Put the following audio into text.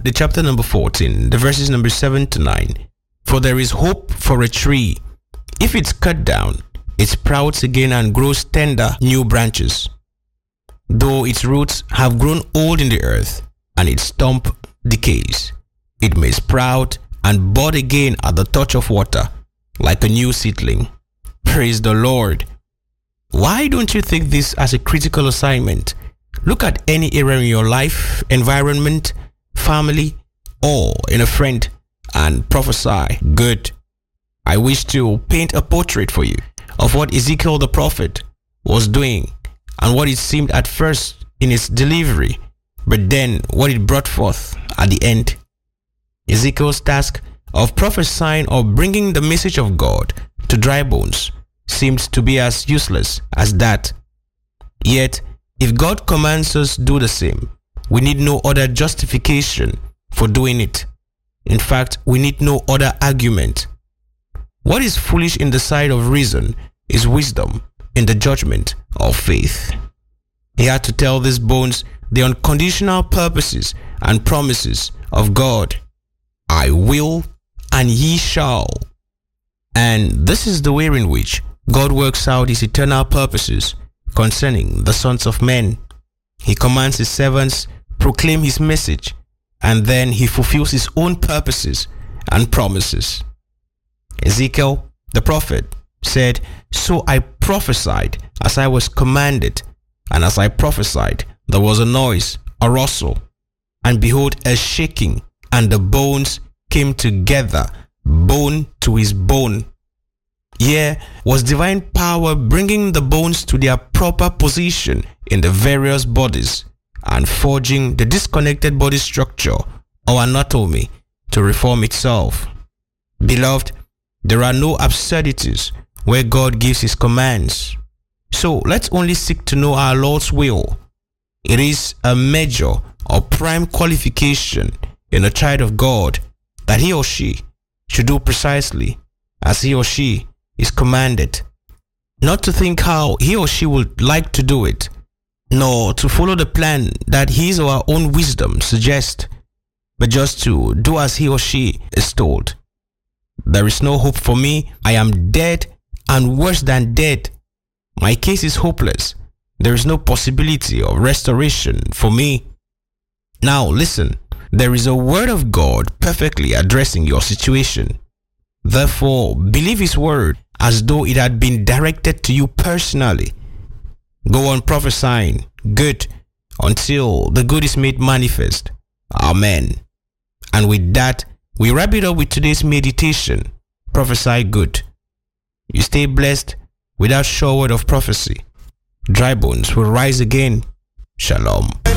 the chapter number 14, the verses number 7 to 9. For there is hope for a tree. If it's cut down, it sprouts again and grows tender new branches. Though its roots have grown old in the earth and its stump decays, it may sprout and bud again at the touch of water like a new seedling. Praise the Lord. Why don't you take this as a critical assignment? Look at any area in your life, environment, family, or in a friend and prophesy. Good. I wish to paint a portrait for you of what Ezekiel the prophet was doing and what it seemed at first in its delivery, but then what it brought forth at the end. Ezekiel's task of prophesying or bringing the message of God to dry bones seemed to be as useless as that. Yet, if God commands us to do the same, we need no other justification for doing it. In fact, we need no other argument. What is foolish in the sight of reason is wisdom in the judgment of faith. He had to tell these bones the unconditional purposes and promises of God. I will and ye shall. And this is the way in which God works out his eternal purposes concerning the sons of men. He commands his servants proclaim his message, and then he fulfills his own purposes and promises. Ezekiel, the prophet, said, So I prophesied as I was commanded, and as I prophesied, there was a noise, a rustle, and behold, a shaking, and the bones came together, bone to his bone. Here was divine power bringing the bones to their proper position in the various bodies and forging the disconnected body structure or anatomy to reform itself. Beloved, there are no absurdities where God gives his commands. So let's only seek to know our Lord's will. It is a major or prime qualification in a child of God that he or she should do precisely as he or she is commanded, not to think how he or she would like to do it, nor to follow the plan that his or her own wisdom suggests, but just to do as he or she is told. There is no hope for me. I am dead and worse than dead. My case is hopeless. There is no possibility of restoration for me. Now listen, there is a word of God perfectly addressing your situation. Therefore, believe his word as though it had been directed to you personally. Go on prophesying good until the good is made manifest. Amen. And with that, we wrap it up with today's meditation. Prophesy good. You stay blessed without sure word of prophecy. Dry bones will rise again. Shalom.